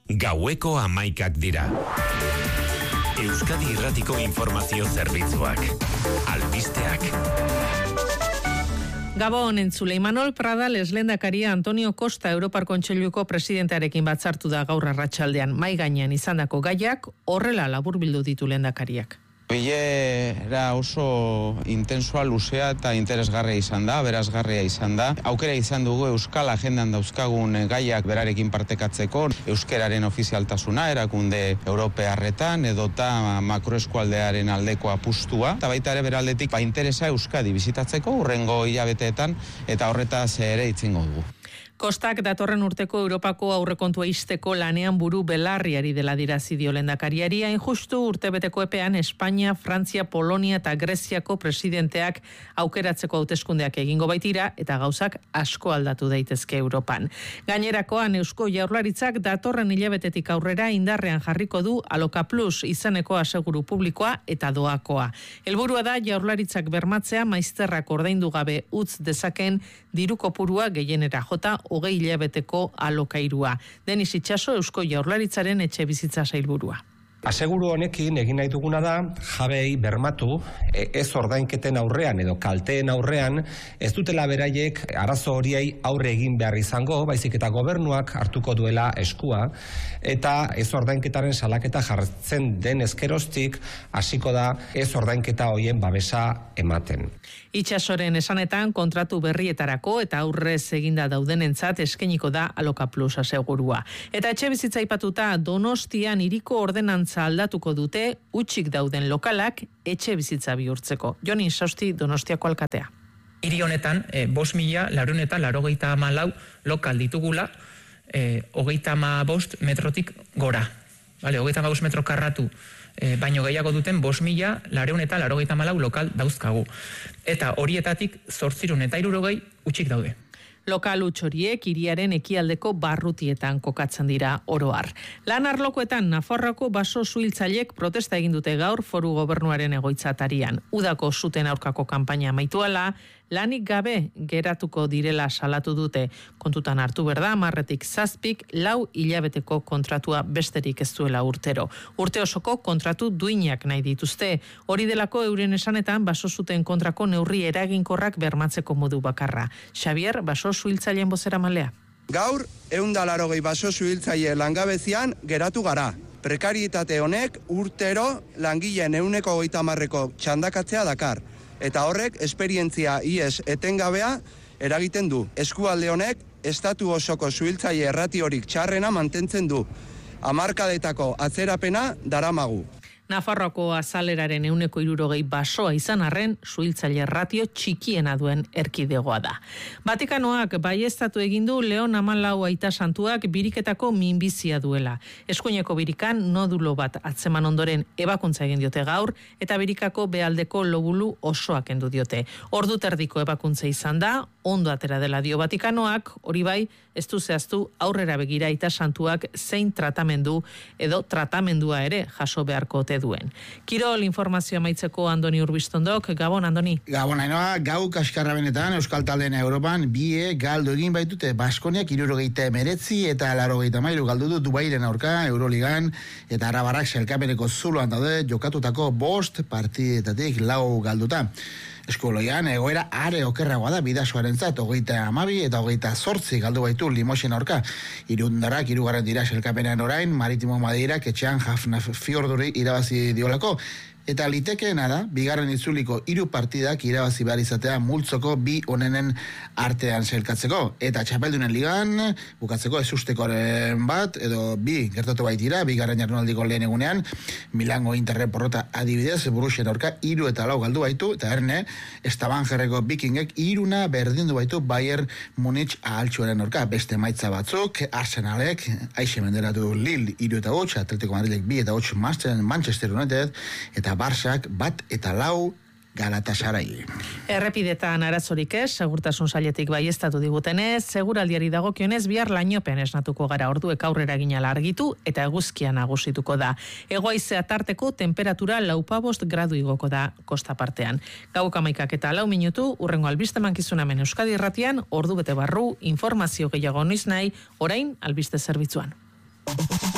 Gaueko 11 dira. Euskadi Irratiko Informazio Zerbitzuak. Albisteak. Gabon entzule, Imanol Pradales lehendakaria Antonio Costa Europar Kontseiluko presidentearekin batzartu da gaur arratsaldean. Mai gainean izandako gaiak horrela laburbildu ditu lehendakariak. Bilera oso intensoa, luzea eta interesgarria izan da, berazgarria izan da. Aukera izan dugu Euskal Agendan dauzkagun gaiak berarekin partekatzeko, euskararen ofizialtasuna, erakunde europearretan, edota makroeskualdearen aldeko apustua. Eta baita ere beraldetik interesa Euskadi bizitatzeko urrengo hilabeteetan, eta horretaz ere itzingo dugu. Kostak datorren urteko Europako aurrekontua ixteko lanean buru belarriari dela dirazi dio lehendakariari, hain justu urtebeteko epean Espainia, Frantzia, Polonia eta Greziako presidenteak aukeratzeko hauteskundeak egingo baitira eta gauzak asko aldatu daitezke Europan. Gainerakoan Eusko Jaurlaritzak datorren hilabetetik aurrera indarrean jarriko du Aloka Plus izeneko aseguru publikoa eta doakoa. Helburua da Jaurlaritzak bermatzea maizterrak ordaindu gabe utz dezaken diru kopurua gehienera jota 20 hilabeteko alokairua. Denis Itxaso, Eusko Jaurlaritzaren etxebizitza sailburua. Aseguru honekin egin nahi duguna da jabei bermatu ez ordainketen aurrean edo kalteen aurrean ez dutela beraiek arazo horiei aurre egin behar izango, baizik eta gobernuak hartuko duela eskua eta ez ordainketaren salaketa jartzen den ezkeroztik hasiko da ez ordainketa hoien babesa ematen. Itxasoren esanetan kontratu berrietarako eta aurrez eginda daudenentzat eskainiko da Aloka Plus asegurua. Eta etxebizitza aipatuta Donostian hiriko ordenantza aldatuko dute hutsik dauden lokalak etxebizitza bihurtzeko. Jon Insausti, Donostiako alkatea. Hiri honetan 5.484 lokal ditugula, 35 metrotik gora. 35 metro karratu baino gehiago duten 5.484 lokal dauzkagu. Eta horietatik 860 hutsik daude. Lokal huts horiek hiriaren ekialdeko barrutietan kokatzen dira oro har. Lan arlokoetan Nafarroako baso suhiltzaileek protesta egin dute gaur Foru Gobernuaren egoitzatarian. Udako suten aurkako kanpaina amaituala, lanik gabe geratuko direla salatu dute. Kontutan hartu berda, 10-tik 7 4 hilabeteko kontratua besterik ez duela urtero. Urte osoko kontratu duinak nahi dituzte. Hori delako euren esanetan baso zuten kontrako neurri eraginkorrak bermatzeko modu bakarra. Xavier, baso suhiltzaileen bozeramalea. Gaur, 180 baso suhiltzaile langabezian geratu gara. Prekarietate honek urtero langileen 130ko txandakatzea dakar. Eta horrek esperientzia ies etengabea eragiten du. Eskualde honek estatu osoko suhiltzaile erratiorik txarrena mantentzen du. Hamarkadetako atzerapena daramagu. Nafarroako azaleraren 160 basoa izan arren, suhiltzaile ratio txikiena duen erkidegoa da. Vatikanoak baieztatu egin du Leon 14 aita santuak biriketako minbizia duela. Eskuineko birikan nodulo bat atzeman ondoren ebakuntza egin diote gaur, eta birikako bealdeko lobulu osoa kendu diote. Ordu terdiko ebakuntza izan da, ondo atera dela dio Vatikanoak, hori bai, ez du zehaztu aurrera begira aita santuak zein tratamendu edo tratamendua ere jaso beharko ote duen. Kirol informazioa amaitzeko Andoni Urbistondok. Gabon, Andoni. Gabon, Ainoa, gau kaskarra benetan Euskal Taldeen Europan bie galdu egin baitute Baskoniak 79 eta 83 galdu du Dubairen aurka Euroligan eta Arabarrak sailkapeneko zuloan daude jokatutako 5 partidetatik 4 galduta. Eskoloian egoera are okerragoa da Bidasoarentzat 32 eta 28 galdu baitu Limoxen aurka. Irundarrak 3. dira sailkapenean orain, Maritimo Madeirak etxean Hafnarfjorduri irabazi diolako. Eta litekeena da, bigarren itzuliko 3 partidak irabazi behar izatea multzoko bi onenen artean sailkatzeko. Eta txapeldunen ligan, bukatzeko ezustekoren bat, edo bi gertatu baitira, bigarren jardunaldiko lehen egunean, Milango Interren porrota adibidez, Bruxen aurka 3 eta 4 galdu baitu, eta erne, Estabangerreko Vikingek 3 berdindu baitu Bayern Munich ahaltsuaren aurka. Beste maitza batzuk, Arsenalek, aixe menderatu Lille 3 eta 8, Atletico Madridek 2 eta 8 Manchester United, eta Barsak 1 eta 4 Galatasaray. Errepidetan arazorik ez, segurtasun sailetik baieztatu digutenez, seguraldiari dagokionez bihar lainopen esnatuko gara, orduek aurrera ginala argitu eta eguzkia nagusituko da. Hegoaizea tarteko temperatura 4 gradu igoko da kosta partean. Gauko 11 eta 4 minutu, urrengo albiste mankizuna hemen Euskadi Irratian, ordu bete barru, informazio gehiago noiz nahi, orain albiste zerbitzuan.